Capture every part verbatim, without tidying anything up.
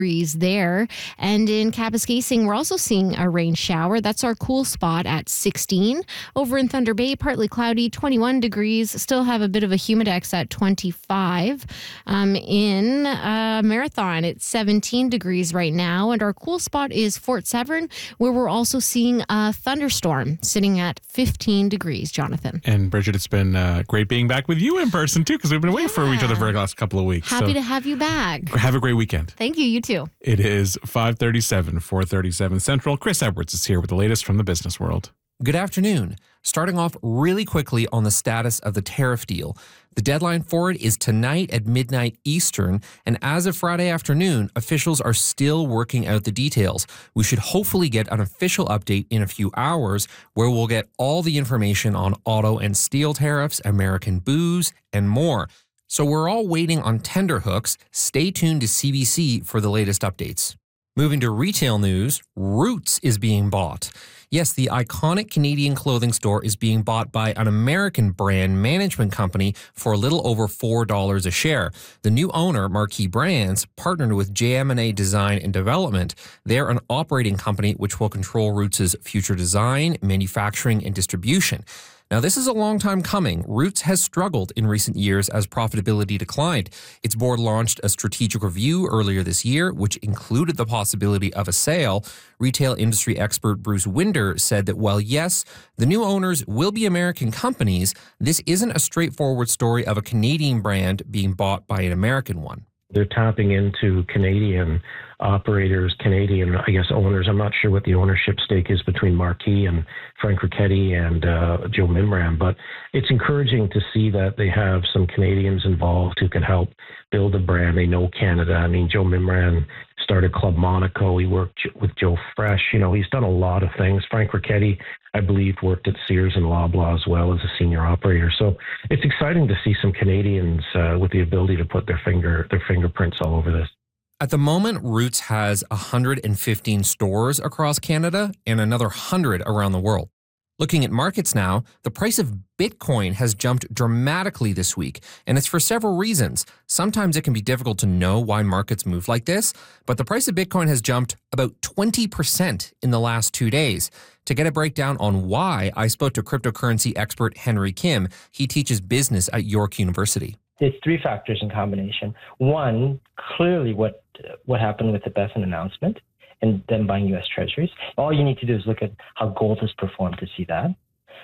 degrees there. And in Kapuskasing, we're also seeing a rain shower. That's our cool spot at sixteen. Over in Thunder Bay, partly cloudy, twenty-one degrees. Still have a bit of a humidex at twenty-five. Um, in uh, Marathon, it's seventeen degrees right now. And our cool spot is Fort Severn, where we're also seeing a thunderstorm sitting at fifteen degrees, Jonathan. And Bridget, it's been uh, great being back with you in person, too, because we've been away Yeah. for each other for the last couple of weeks. Happy so to have you back. have a great weekend. Thank you. You too. It is five thirty-seven, four thirty-seven Central. Chris Edwards is here with the latest from the business world. Good afternoon. Starting off really quickly on the status of the tariff deal. The deadline for it is tonight at midnight Eastern, and as of Friday afternoon, officials are still working out the details. We should hopefully get an official update in a few hours where we'll get all the information on auto and steel tariffs, American booze, and more. So we're all waiting on tenterhooks. Stay tuned to C B C for the latest updates. Moving to retail news, Roots is being bought. Yes, the iconic Canadian clothing store is being bought by an American brand management company for a little over four dollars a share. The new owner, Marquee Brands, partnered with J M and A Design and Development. They're an operating company which will control Roots' future design, manufacturing, and distribution. Now, this is a long time coming. Roots has struggled in recent years as profitability declined. Its board launched a strategic review earlier this year, which included the possibility of a sale. Retail industry expert Bruce Winder said that while, yes, the new owners will be American companies, this isn't a straightforward story of a Canadian brand being bought by an American one. They're tapping into Canadian operators, Canadian, I guess, owners. I'm not sure what the ownership stake is between Marquee and Frank Richetti and uh, Joe Mimran, but it's encouraging to see that they have some Canadians involved who can help build a brand. They know Canada. I mean, Joe Mimran started Club Monaco. He worked with Joe Fresh. You know, he's done a lot of things. Frank Richetti, I believe, worked at Sears and Loblaw as well as a senior operator. So it's exciting to see some Canadians uh, with the ability to put their finger their fingerprints all over this. At the moment, Roots has one hundred fifteen stores across Canada and another one hundred around the world. Looking at markets now, the price of Bitcoin has jumped dramatically this week, and it's for several reasons. Sometimes it can be difficult to know why markets move like this, but the price of Bitcoin has jumped about twenty percent in the last two days. To get a breakdown on why, I spoke to cryptocurrency expert Henry Kim. He teaches business at York University. It's three factors in combination. One, clearly what what happened with the B E F N announcement and them buying U S Treasuries. All you need to do is look at how gold has performed to see that.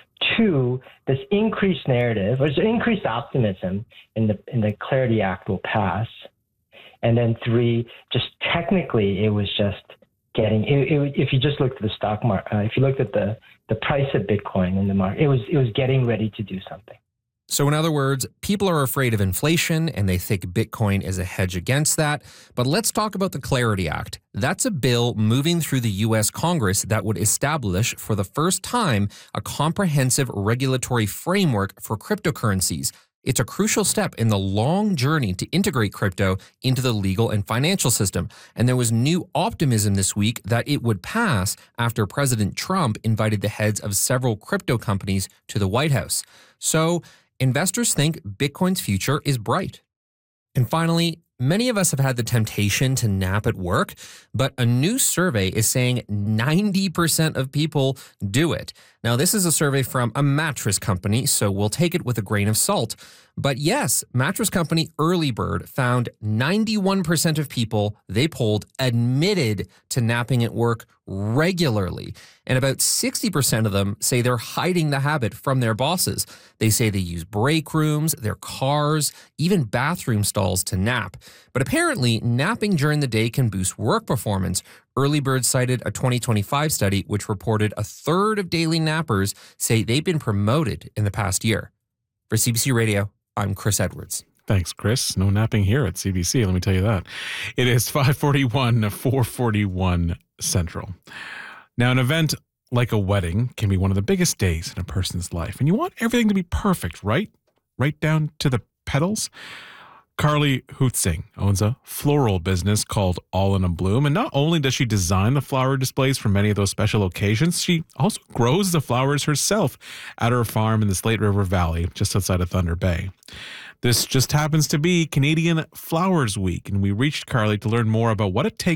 Two, this increased narrative, or this increased optimism in the in the Clarity Act will pass. And then three, just technically, it was just getting. It, it, if you just looked at the stock market, uh, if you looked at the the price of Bitcoin in the market, it was it was getting ready to do something. So in other words, people are afraid of inflation and they think Bitcoin is a hedge against that. But let's talk about the Clarity Act. That's a bill moving through the U S Congress that would establish for the first time a comprehensive regulatory framework for cryptocurrencies. It's a crucial step in the long journey to integrate crypto into the legal and financial system. And there was new optimism this week that it would pass after President Trump invited the heads of several crypto companies to the White House. So investors think Bitcoin's future is bright. And finally, many of us have had the temptation to nap at work, but a new survey is saying ninety percent of people do it. Now, this is a survey from a mattress company, so we'll take it with a grain of salt. But yes, mattress company Early Bird found ninety-one percent of people they polled admitted to napping at work regularly. And about sixty percent of them say they're hiding the habit from their bosses. They say they use break rooms, their cars, even bathroom stalls to nap. But apparently, napping during the day can boost work performance. Early Bird cited a twenty twenty-five study which reported a third of daily nappers say they've been promoted in the past year. For C B C Radio, I'm Chris Edwards. Thanks, Chris. No napping here at C B C, let me tell you that. It is five forty-one, four forty-one Central. Now, an event like a wedding can be one of the biggest days in a person's life, and you want everything to be perfect, right? Right down to the petals. Carly Hutzing owns a floral business called All in a Bloom, and not only does she design the flower displays for many of those special occasions, she also grows the flowers herself at her farm in the Slate River Valley, just outside of Thunder Bay. This just happens to be Canadian Flowers Week, and we reached Carly to learn more about what it takes